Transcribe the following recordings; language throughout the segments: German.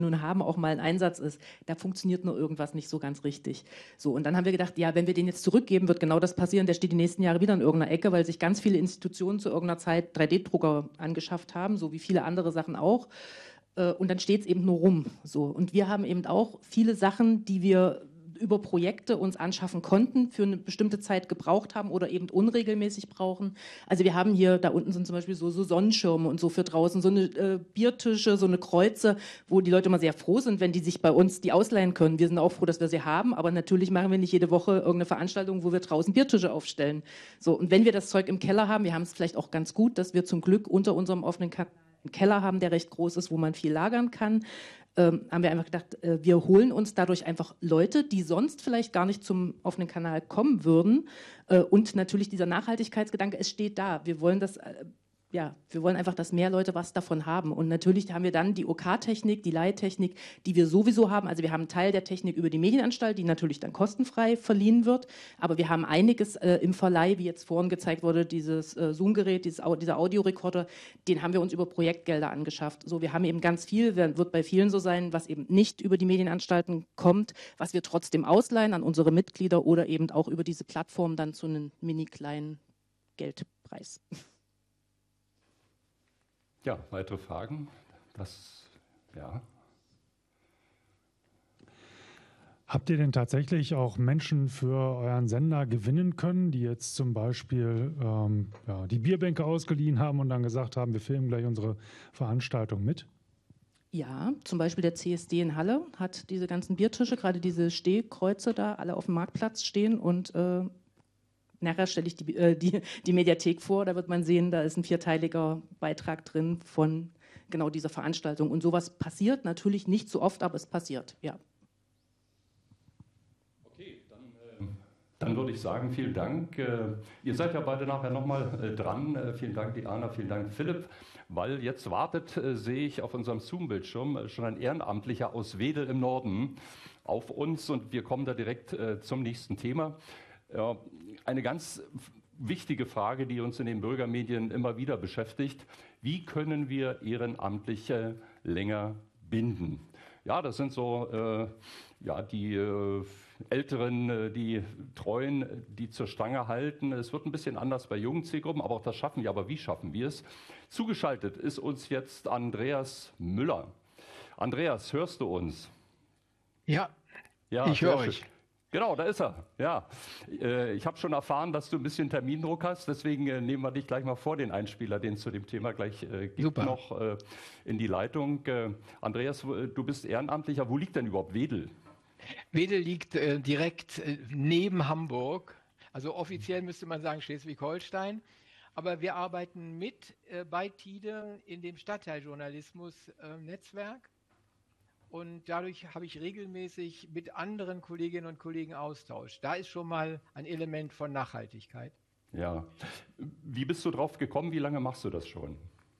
nun haben, auch mal ein Einsatz ist, da funktioniert nur irgendwas nicht so ganz richtig. So, und dann haben wir gedacht, ja, wenn wir den jetzt zurückgeben, wird genau das passieren, der steht die nächsten Jahre wieder in irgendeiner Ecke, weil sich ganz viele Institutionen zu irgendeiner Zeit 3D-Drucker angeschafft haben, so wie viele andere Sachen auch. Und dann steht es eben nur rum. So. Und wir haben eben auch viele Sachen, die wir über Projekte uns anschaffen konnten, für eine bestimmte Zeit gebraucht haben oder eben unregelmäßig brauchen. Also wir haben hier, da unten sind zum Beispiel so Sonnenschirme und so für draußen, so eine Biertische, so eine Kreuze, wo die Leute immer sehr froh sind, wenn die sich bei uns die ausleihen können. Wir sind auch froh, dass wir sie haben, aber natürlich machen wir nicht jede Woche irgendeine Veranstaltung, wo wir draußen Biertische aufstellen. So, und wenn wir das Zeug im Keller haben, wir haben es vielleicht auch ganz gut, dass wir zum Glück unter unserem offenen Keller haben, der recht groß ist, wo man viel lagern kann, haben wir einfach gedacht, wir holen uns dadurch einfach Leute, die sonst vielleicht gar nicht zum offenen Kanal kommen würden. Und natürlich dieser Nachhaltigkeitsgedanke, es steht da. Wir wollen das, ja, wir wollen einfach, dass mehr Leute was davon haben. Und natürlich haben wir dann die OK-Technik, die Leihtechnik, die wir sowieso haben. Also wir haben einen Teil der Technik über die Medienanstalt, die natürlich dann kostenfrei verliehen wird. Aber wir haben einiges im Verleih, wie jetzt vorhin gezeigt wurde, dieses Zoom-Gerät, dieser Audiorekorder, den haben wir uns über Projektgelder angeschafft. So, wir haben eben ganz viel, wird bei vielen so sein, was eben nicht über die Medienanstalten kommt, was wir trotzdem ausleihen an unsere Mitglieder oder eben auch über diese Plattform dann zu einem mini kleinen Geldpreis. Ja, weitere Fragen? Ja. Habt ihr denn tatsächlich auch Menschen für euren Sender gewinnen können, die jetzt zum Beispiel die Bierbänke ausgeliehen haben und dann gesagt haben, wir filmen gleich unsere Veranstaltung mit? Ja, zum Beispiel der CSD in Halle hat diese ganzen Biertische, gerade diese Stehkreuze da, alle auf dem Marktplatz stehen und nachher stelle ich die Mediathek vor, da wird man sehen, da ist ein 4-teiliger Beitrag drin von genau dieser Veranstaltung. Und sowas passiert natürlich nicht so oft, aber es passiert, ja. Okay, dann würde ich sagen, vielen Dank. Ihr seid ja beide nachher nochmal dran. Vielen Dank, Diana, vielen Dank, Philipp. Weil jetzt wartet, sehe ich auf unserem Zoom-Bildschirm schon ein Ehrenamtlicher aus Wedel im Norden auf uns und wir kommen da direkt zum nächsten Thema. Ja, eine ganz wichtige Frage, die uns in den Bürgermedien immer wieder beschäftigt. Wie können wir Ehrenamtliche länger binden? Ja, das sind so die Älteren, die Treuen, die zur Stange halten. Es wird ein bisschen anders bei jungen Zielgruppen, aber auch das schaffen wir. Aber wie schaffen wir es? Zugeschaltet ist uns jetzt Andreas Müller. Andreas, hörst du uns? Ja, ja, ich höre euch. Genau, da ist er. Ja, ich habe schon erfahren, dass du ein bisschen Termindruck hast, deswegen nehmen wir dich gleich mal vor den Einspieler, den es zu dem Thema gleich gibt, noch in die Leitung. Andreas, du bist Ehrenamtlicher. Wo liegt denn überhaupt Wedel? Wedel liegt direkt neben Hamburg. Also offiziell müsste man sagen Schleswig-Holstein. Aber wir arbeiten mit bei Tide in dem Stadtteiljournalismus-Netzwerk. Und dadurch habe ich regelmäßig mit anderen Kolleginnen und Kollegen Austausch. Da ist schon mal ein Element von Nachhaltigkeit. Ja. Wie bist du drauf gekommen? Wie lange machst du das schon?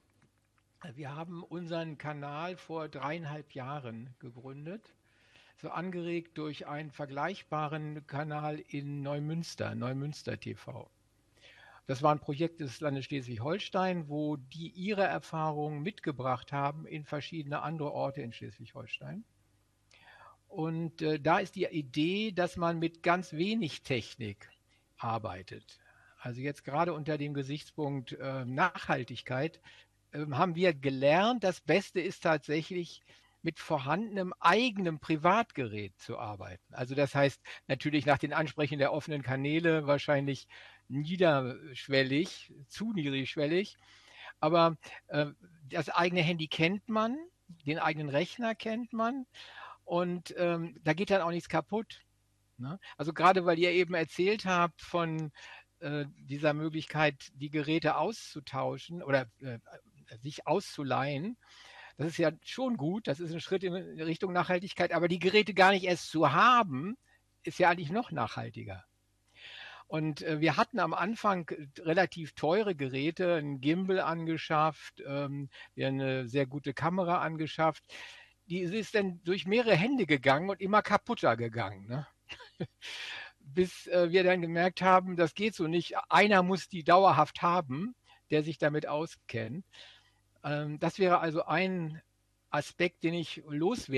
Wir haben unseren Kanal vor 3,5 Jahren gegründet. So angeregt durch einen vergleichbaren Kanal in Neumünster, Neumünster TV. Das war ein Projekt des Landes Schleswig-Holstein, wo die ihre Erfahrungen mitgebracht haben in verschiedene andere Orte in Schleswig-Holstein. Und da ist die Idee, dass man mit ganz wenig Technik arbeitet. Also jetzt gerade unter dem Gesichtspunkt Nachhaltigkeit haben wir gelernt, das Beste ist tatsächlich mit vorhandenem eigenem Privatgerät zu arbeiten. Also das heißt natürlich nach den Ansprüchen der offenen Kanäle wahrscheinlich niederschwellig, zu niedrigschwellig. Aber das eigene Handy kennt man, den eigenen Rechner kennt man und da geht dann auch nichts kaputt. Ne? Also gerade weil ihr eben erzählt habt von dieser Möglichkeit, die Geräte auszutauschen oder sich auszuleihen, das ist ja schon gut, das ist ein Schritt in Richtung Nachhaltigkeit, aber die Geräte gar nicht erst zu haben, ist ja eigentlich noch nachhaltiger. Und wir hatten am Anfang relativ teure Geräte, ein Gimbal angeschafft, wir eine sehr gute Kamera angeschafft. Die ist dann durch mehrere Hände gegangen und immer kaputter gegangen. Ne? Bis wir dann gemerkt haben, das geht so nicht. Einer muss die dauerhaft haben, der sich damit auskennt. Das wäre also ein Aspekt, den ich loswerden